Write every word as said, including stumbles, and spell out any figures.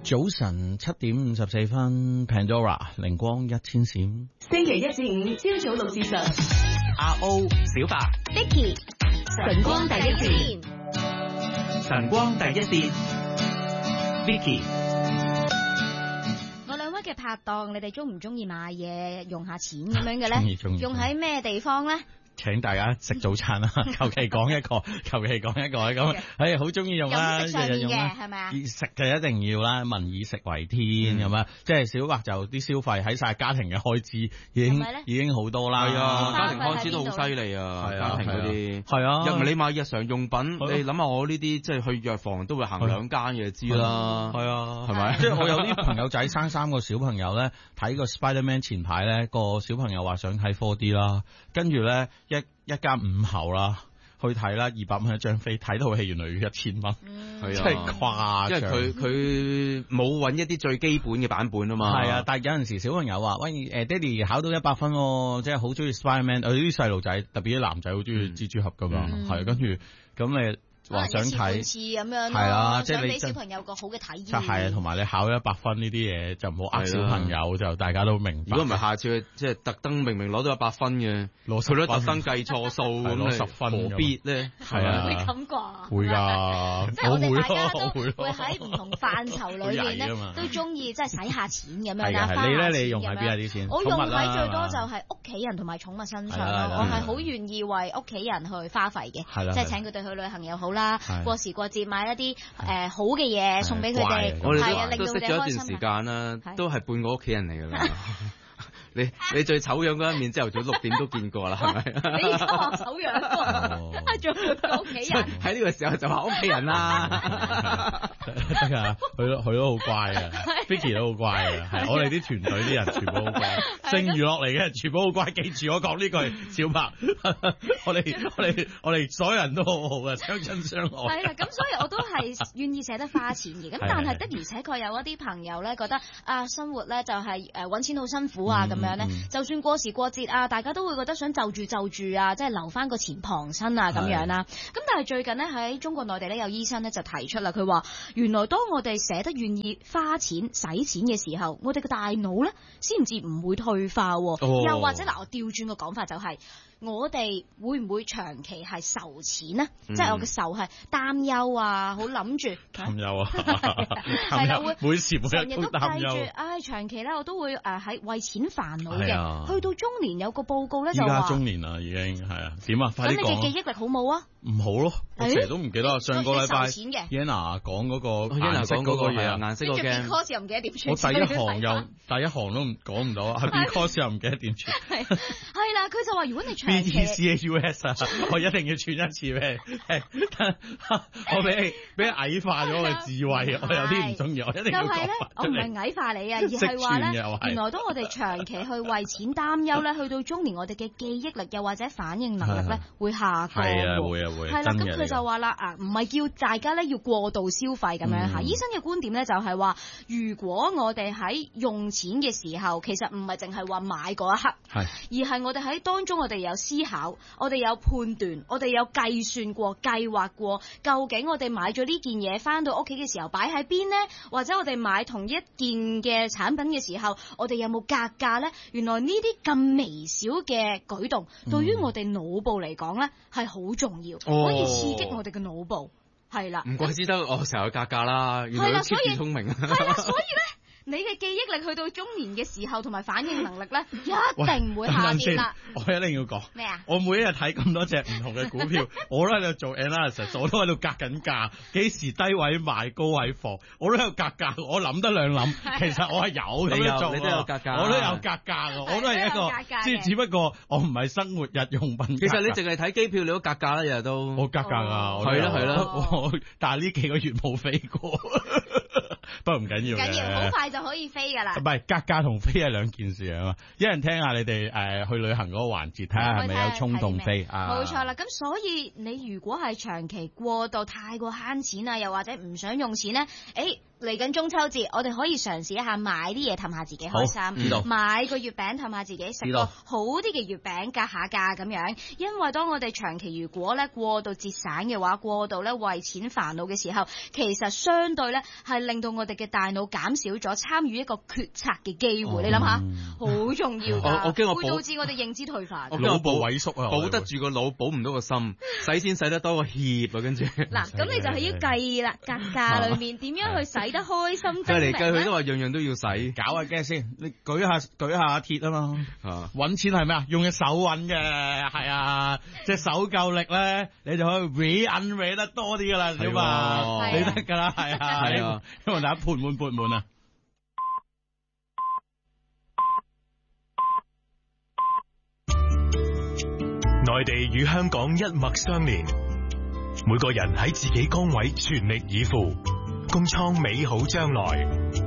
早晨七點五十四分 Pandora 靈光一千閃， 星期一至五朝早六至十， 阿 O 小白 Vicky 晨光第一線， 晨光第一線 Vicky。 我兩位嘅拍檔，你哋中唔中意買嘢用下錢咁樣嘅咧？用喺咩地方咧？ 請大家食早餐啦，求其講一個，求其講一個咁，唉，好中意用啦， 飲食上面日日用啦， 係咪啊？ 食就一定要啦，民以食為天咁啊，即係小白就啲消費喺晒家庭嘅開支已經已經好多啦。 係啊，家庭開支都好犀利啊，家庭嗰啲係啊， 又唔係你買日常用品，你諗下我呢啲即係去藥房都會行兩間嘅，知啦。係啊，係咪？ 即係我有啲朋友仔生三個小朋友咧，睇個 Spiderman 前排咧，個小朋友話想睇 four D 啦，跟住咧一一家五口啦去睇啦，二百蚊一張飛，睇套戲原來要一千蚊， 係真係誇張。 因為佢佢冇揾一啲最基本嘅版本啊嘛。 係啊，但係有陣時小朋友話：喂，誒爹哋考到一百分，即係好中意 Spiderman。誒啲細路仔，特別啲男仔好中意蜘蛛俠噶嘛，係跟住咁你。話想睇次咁樣係啦，即係你俾小朋友個好嘅體驗。 係啊，同埋你考一百分呢啲嘢就唔好呃小朋友，就大家都明白。 如果唔係下次即係特登明明攞到一百分嘅，攞佢都特登計錯數咁攞十分， 何必咧？ 係啊， 會咁啩？ 會㗎， 即係我哋大家都會喺唔同範疇裏面咧，都中意即係使下錢咁樣啦。 你咧，你用喺邊啊啲錢？ 我用喺最多就係屋企人同埋寵物身上咯。我係好願意為屋企人去花費嘅，即係請佢哋去旅行又好啦，過時過節買一啲誒好嘅嘢送俾佢哋， 我係啊， 哋都都識咗一段時間啦，都係半個屋企人嚟噶啦。你你最醜樣嗰一面，朝頭早六點都見過啦，係咪？ 你而家話醜樣喎，做半個屋企人。 喺呢個時候就話屋企人啦， 得㗎，佢都佢都好乖嘅，Vicky 都好乖嘅，係我哋啲團隊啲人全部好乖，星娛樂嚟嘅全部好乖，記住我講呢句，小白，我哋我哋我哋所有人都好好嘅，相親相愛。 係啦，咁所以我都係願意捨得花錢嘅，咁但係的而且確有一啲朋友咧覺得啊，生活咧就係誒揾錢好辛苦啊咁樣。嗯、就算過時過節啊，大家都會覺得想就住就住啊，即係留翻個錢傍身啊咁樣啦。咁但係最近呢，喺中國內地呢，有醫生呢就提出啦，佢話原來當我哋捨得願意花錢使錢嘅時候，我哋嘅大腦呢先至唔會退化，哦、又或者嗱，我調轉個講法就係、是。我哋會唔會長期係愁錢呢？嗯、即係我嘅愁係擔憂啊，好諗住擔憂啊， 係啦，會每時每日都擔憂。 唉，長期咧我都會誒喺為錢煩惱嘅。啊、去到中年有個報告咧就話， 而家中年啦已經係啊，點啊？快啲講。咁你嘅記憶力好冇啊？ 唔好咯，我成日都唔記得。上個禮拜 Yana 講嗰個顏色嗰個嘢， 顏色嗰個 because 又唔記得點串。 我第一行又第一行都唔講唔到啊，係 because 又唔記得點串。 係係啦，佢就話如果你長 B T C A U S 啊，我一定要串一次俾你。我俾你俾你矮化咗我嘅智慧，我有啲唔中意，我一定要講。 就係咧，我唔係矮化你啊，而係話咧，原來當我哋長期去為錢擔憂咧，去到中年，我哋嘅記憶力又或者反應能力咧會下降。 係啊，會啊會。 係啦，咁佢就話啦啊，唔係叫大家咧要過度消費咁樣嚇。醫生嘅觀點咧就係話，如果我哋喺用錢嘅時候，其實唔係淨係話買嗰一刻，係而係我哋喺當中我哋有思考，我哋有判斷，我哋有計算過、計劃過，究竟我哋買咗呢件嘢翻到屋企嘅時候擺喺邊呢？或者我哋買同一件嘅產品嘅時候，我哋有冇格價呢？原來呢啲咁微小嘅舉動，嗯、對於我哋腦部嚟講呢，係好重要，哦、可以刺激我哋嘅腦部。係啦， 唔怪之得我成日格價啦，原來都 keep 住聰明。 係啦，所以咧。你嘅記憶力去到中年嘅時候，同埋反應能力咧，一定唔會下跌啦。 我一定要講咩啊？ 我每一日睇咁多隻唔同嘅股票，我都喺度做 analysis， 我都喺度格緊價，幾時低位買高位放，我都喺度格價。我諗得兩諗，其實我係有咁樣做， 你都有格價， 我都有格價，我都係一個，即係只不過我唔係生活日用品。 其實你淨係睇機票，你都格價啦，日日都。 我格價啊， 係咯係咯， 但係呢幾個月冇飛過。不過唔緊要嘅， 緊要好快就可以飛噶啦。 唔係格價同飛係兩件事啊嘛。一人聽下你哋誒、呃、去旅行嗰個環節，睇下係咪有衝動飛啊？ 冇錯啦。咁所以你如果係長期過度太過慳錢啊，又或者唔想用錢咧，誒。嚟緊中秋節，我哋可以嘗試一下買啲嘢氹下自己開心，買個月餅氹下自己，食個好啲嘅月餅格下價咁樣。因為當我哋長期如果咧過度節省嘅話，過度咧為錢煩惱嘅時候，其實相對咧係令到我哋嘅大腦減少咗參與一個決策嘅機會。你諗下，好重要㗎。 我我驚我會導致我哋認知退化。 我驚我腦部萎縮啊， 保得住個腦，保唔到個心，使錢使得多個協啊，跟住。 嗱，咁你就係要計啦，格價裏面點樣去使得開心精明計嚟計去都話樣樣都要使， 搞下嘅先，你舉下舉下鐵啊嘛，揾錢係咩啊？用隻手揾嘅，係啊，隻手夠力咧，你就可以 re un re 得多啲噶啦，小嘛，你得噶啦，係啊，係啊，因為大家盤滿缽滿啊。 內地與香港一脈相連，每個人喺自己崗位全力以赴，共創美好將來。